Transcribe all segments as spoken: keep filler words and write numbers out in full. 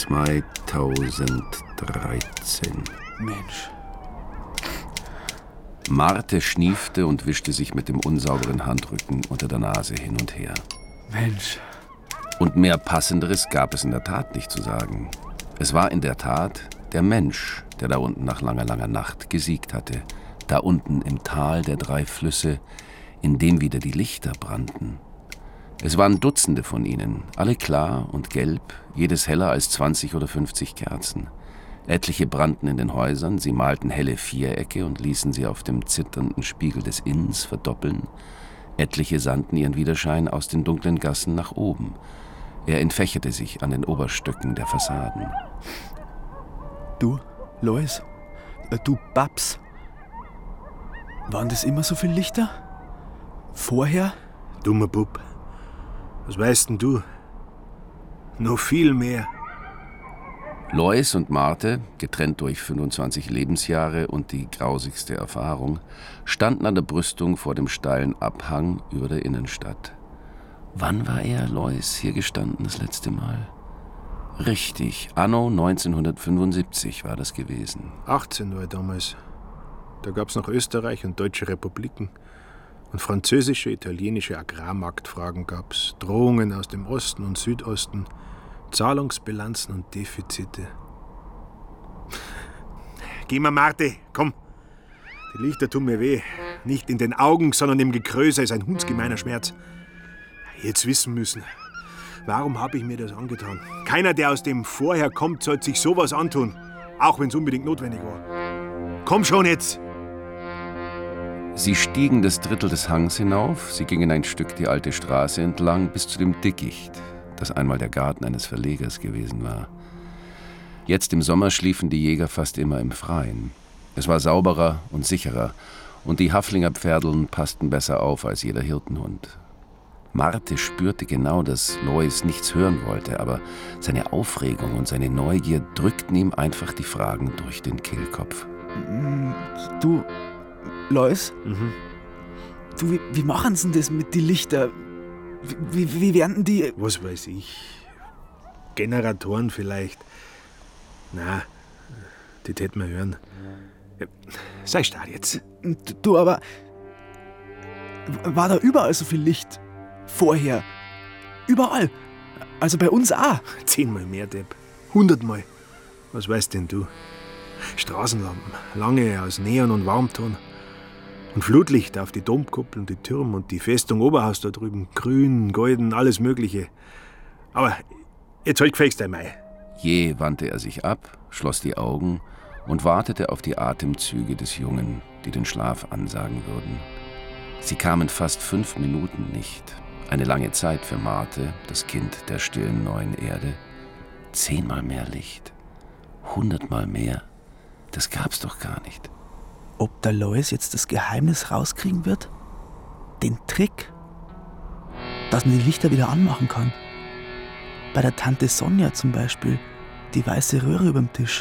zweitausenddreizehn. Mensch. Marthe schniefte und wischte sich mit dem unsauberen Handrücken unter der Nase hin und her. Mensch. Und mehr Passenderes gab es in der Tat nicht zu sagen. Es war in der Tat der Mensch, der da unten nach langer, langer Nacht gesiegt hatte. Da unten im Tal der drei Flüsse, in dem wieder die Lichter brannten. Es waren Dutzende von ihnen, alle klar und gelb, jedes heller als zwanzig oder fünfzig Kerzen. Etliche brannten in den Häusern, sie malten helle Vierecke und ließen sie auf dem zitternden Spiegel des Inns verdoppeln. Etliche sandten ihren Widerschein aus den dunklen Gassen nach oben. Er entfächerte sich an den Oberstöcken der Fassaden. Du, Lois, äh, du Babs. Waren das immer so viele Lichter? Vorher? Dummer Bub. Was weißt denn du? Noch viel mehr. Lois und Marthe, getrennt durch fünfundzwanzig Lebensjahre und die grausigste Erfahrung, standen an der Brüstung vor dem steilen Abhang über der Innenstadt. Wann war er, Lois, hier gestanden das letzte Mal? Richtig, anno neunzehnhundertfünfundsiebzig war das gewesen. achtzehn war ich damals. Da gab's noch Österreich und Deutsche Republiken. Und französische, italienische Agrarmarktfragen gab's. Drohungen aus dem Osten und Südosten. Zahlungsbilanzen und Defizite. Geh mal, Marthe, komm. Die Lichter tun mir weh. Nicht in den Augen, sondern im Gekröse ist ein hundsgemeiner Schmerz. Jetzt wissen müssen. Warum habe ich mir das angetan? Keiner, der aus dem Vorher kommt, sollte sich sowas antun. Auch wenn es unbedingt notwendig war. Komm schon jetzt! Sie stiegen das Drittel des Hangs hinauf, sie gingen ein Stück die alte Straße entlang bis zu dem Dickicht, das einmal der Garten eines Verlegers gewesen war. Jetzt im Sommer schliefen die Jäger fast immer im Freien. Es war sauberer und sicherer und die Haflinger Pferdeln passten besser auf als jeder Hirtenhund. Marthe spürte genau, dass Lois nichts hören wollte, aber seine Aufregung und seine Neugier drückten ihm einfach die Fragen durch den Kehlkopf. Du, Lois? Mhm. Du, wie, wie machen sie denn das mit den Lichtern? Wie, wie, wie werden die... Was weiß ich. Generatoren vielleicht. Na, das hätten wir hören. Ja, sei stark jetzt. Du, aber... War da überall so viel Licht? Vorher? Überall? Also bei uns auch? Zehnmal mehr, Depp. Hundertmal. Was weißt denn du? Straßenlampen, lange aus Neon und Warmton. Und Flutlicht auf die Domkuppel und die Türme und die Festung Oberhaus da drüben. Grün, golden, alles Mögliche. Aber jetzt halt gefälligst einmal. Jäh wandte er sich ab, schloss die Augen und wartete auf die Atemzüge des Jungen, die den Schlaf ansagen würden. Sie kamen fast fünf Minuten nicht. Eine lange Zeit für Marthe, das Kind der stillen neuen Erde. Zehnmal mehr Licht. Hundertmal mehr. Das gab's doch gar nicht. Ob der Lois jetzt das Geheimnis rauskriegen wird? Den Trick? Dass man die Lichter wieder anmachen kann. Bei der Tante Sonja zum Beispiel. Die weiße Röhre überm Tisch.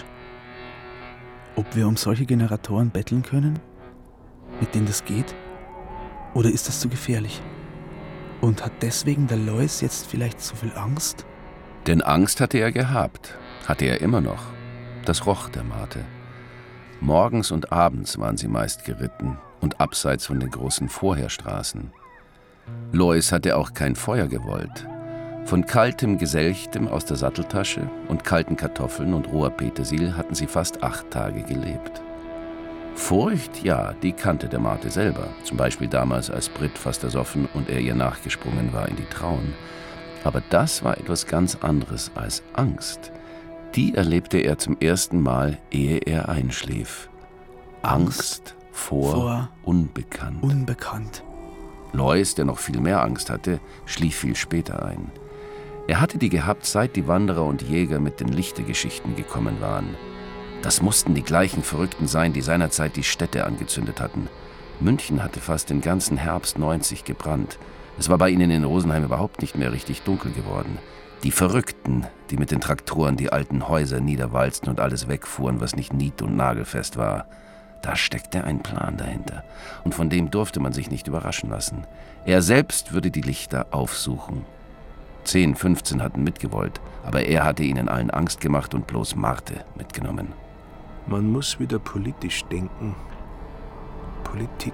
Ob wir um solche Generatoren betteln können? Mit denen das geht? Oder ist das zu gefährlich? Und hat deswegen der Lois jetzt vielleicht so viel Angst? Denn Angst hatte er gehabt. Hatte er immer noch. Das roch der Marthe. Morgens und abends waren sie meist geritten und abseits von den großen Vorherstraßen. Lois hatte auch kein Feuer gewollt. Von kaltem Geselchtem aus der Satteltasche und kalten Kartoffeln und roher Petersil hatten sie fast acht Tage gelebt. Furcht, ja, die kannte der Marthe selber. Zum Beispiel damals, als Britt fast ersoffen und er ihr nachgesprungen war in die Trauen. Aber das war etwas ganz anderes als Angst. Die erlebte er zum ersten Mal, ehe er einschlief. Angst vor, vor Unbekannt. Unbekannt. Lois, der noch viel mehr Angst hatte, schlief viel später ein. Er hatte die gehabt, seit die Wanderer und Jäger mit den Lichtergeschichten gekommen waren. Das mussten die gleichen Verrückten sein, die seinerzeit die Städte angezündet hatten. München hatte fast den ganzen Herbst neunzig gebrannt. Es war bei ihnen in Rosenheim überhaupt nicht mehr richtig dunkel geworden. Die Verrückten, die mit den Traktoren die alten Häuser niederwalzten und alles wegfuhren, was nicht nied- und nagelfest war. Da steckte ein Plan dahinter. Und von dem durfte man sich nicht überraschen lassen. Er selbst würde die Lichter aufsuchen. Zehn, fünfzehn hatten mitgewollt, aber er hatte ihnen allen Angst gemacht und bloß Marthe mitgenommen. Man muss wieder politisch denken. Politik.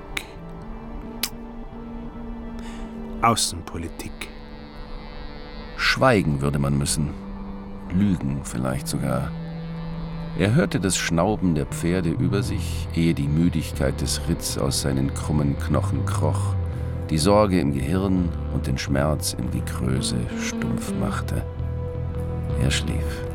Außenpolitik. Schweigen würde man müssen. Lügen vielleicht sogar. Er hörte das Schnauben der Pferde über sich, ehe die Müdigkeit des Ritts aus seinen krummen Knochen kroch, die Sorge im Gehirn und den Schmerz in die Größe stumpf machte. Er schlief.